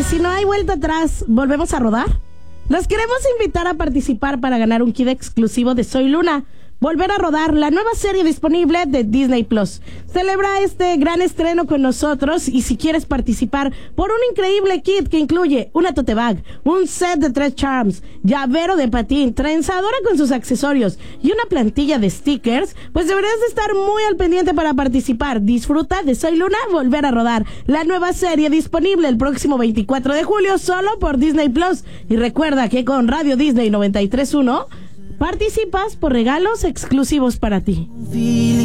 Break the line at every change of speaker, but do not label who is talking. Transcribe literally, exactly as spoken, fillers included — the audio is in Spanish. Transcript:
que si no hay vuelta atrás, ¿volvemos a rodar? Los queremos invitar a participar para ganar un kit exclusivo de Soy Luna. Volver a rodar, la nueva serie disponible de Disney Plus. Celebra este gran estreno con nosotros y si quieres participar por un increíble kit que incluye una tote bag, un set de tres charms, llavero de patín, trenzadora con sus accesorios y una plantilla de stickers, pues deberías de estar muy al pendiente para participar. Disfruta de Soy Luna, Volver a rodar, la nueva serie disponible el próximo veinticuatro de julio solo por Disney Plus. Y recuerda que con Radio Disney noventa y tres punto uno participas por regalos exclusivos para ti.